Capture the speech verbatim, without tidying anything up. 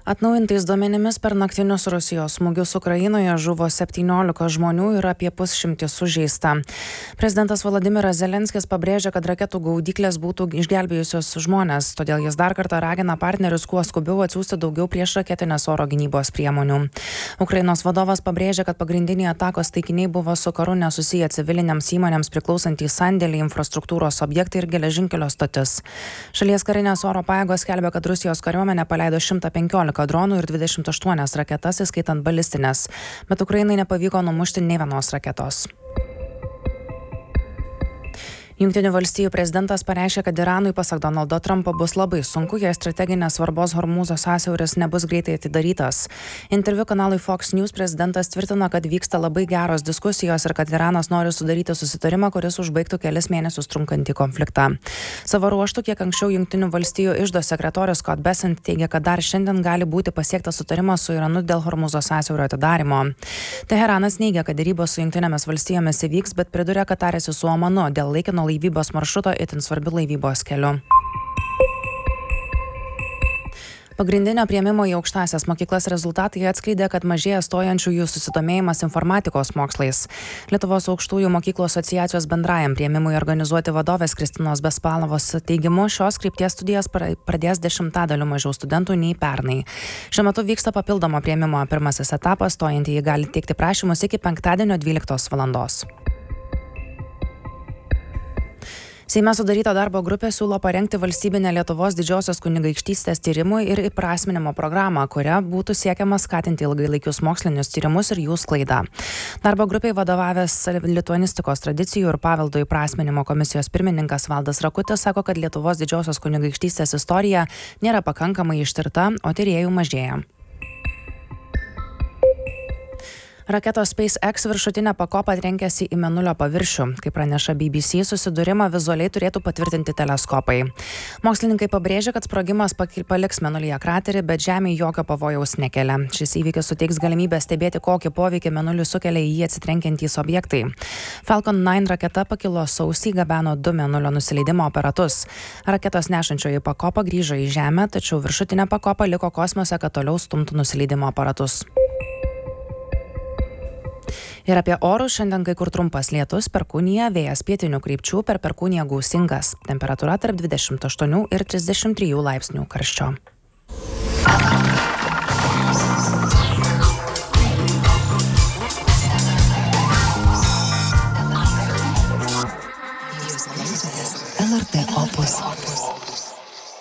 Atnaujintais duomenimis per naktinius Rusijos smūgius Ukrainoje žuvo septyniolika žmonių ir apie pusšimtis sužeista. Prezidentas Volodymyras Zelenskis pabrėžė, kad raketų gaudyklės būtų išgelbėjusios žmonės, todėl jis dar kartą ragina partnerius kuo skubiau atsiųsti daugiau priešraketinės oro gynybos priemonių. Ukrainos vadovas pabrėžė, kad pagrindiniai atakos taikiniai buvo su karu nesusiję civiliniams įmonėms priklausantys sandėliai, infrastruktūros objektai ir geležinkelio stotis. Šalies karinės oro pajėgos skelbia, kad Rusijos kariuomenė paleido šimtą penkiolika dronų ir dvidešimt aštuonias raketas, įskaitant balistines, bet Ukrainai nepavyko numušti nė vienos raketos. Jungtinių valstijų prezidentas pareiškė, kad Iranui pasak Donaldo Trumpo bus labai sunku, jei strateginės svarbos Hormūzo sąsiauris nebus greitai atidarytas. Interviu kanalui Fox News prezidentas tvirtino, kad vyksta labai geros diskusijos ir kad Iranas nori sudaryti susitarimą, kuris užbaigtų kelis mėnesius trunkantį konfliktą. Savo ruožtu, kiek anksčiau Jungtinių valstijų iždo sekretorius Scott Bessent teigia, kad dar šiandien gali būti pasiektas sutarimas su Iranu dėl Hormūzo sąsiaurio atidarymo. Teheranas neigia, kad derybos su Jungtinėmis valstijomis įvyks, bet priduria, kad tarėsi su Omanu dėl laikino laivybos maršruto itin svarbi laivybos keliu. Pagrindinio priėmimo į aukštąsias mokyklas rezultatai atskleidė, kad mažėja stojančiųjų susidomėjimas informatikos mokslais. Lietuvos aukštųjų mokyklų asociacijos bendrajam priėmimui organizuoti vadovės Kristinos Bespalovos teigimu, šios krypties studijas pradės dešimtadaliu mažiau studentų nei pernai. Šiuo metu vyksta papildomo priėmimo pirmasis etapas, stojantieji gali teikti prašymus iki penktadienio dvyliktos valandos. Seime sudaryta darbo grupė siūlo parengti valstybinę Lietuvos didžiosios kunigaikštystės tyrimų ir įprasminimo programą, kuria būtų siekiama skatinti ilgalaikius mokslinius tyrimus ir jų sklaidą. Darbo grupiai vadovavęs lituanistikos tradicijų ir paveldo įprasminimo komisijos pirmininkas Valdas Rakutis sako, kad Lietuvos didžiosios kunigaikštystės istorija nėra pakankamai ištirta, o tyrėjų mažėja. Raketos SpaceX viršutinę pakopą trenkėsi į Mėnulio paviršių. Kaip praneša B B C, susidūrimą vizualiai turėtų patvirtinti teleskopai. Mokslininkai pabrėžia, kad sprogimas paliks Mėnulyje kraterį, bet Žemei jokio pavojaus nekelia. Šis įvykis suteiks galimybę stebėti, kokį poveikį Mėnuliui sukelia į jį atsitrenkiantys objektai. Falcon devyni raketa pakilo sausį, gabeno du Mėnulio nusileidimo aparatus. Raketos nešančioji pakopa grįžo į Žemę, tačiau viršutinė pakopa liko kosmose, kad toliau stumtų nusileidimo aparatus. Ir apie orus šiandien kai kur trumpas lietus, Perkūnija, vėjas pietinių krypčių, per Perkūniją gūsingas. Temperatūra tarp dvidešimt aštuonių ir trisdešimt trijų laipsnių karščio. L R T Opus.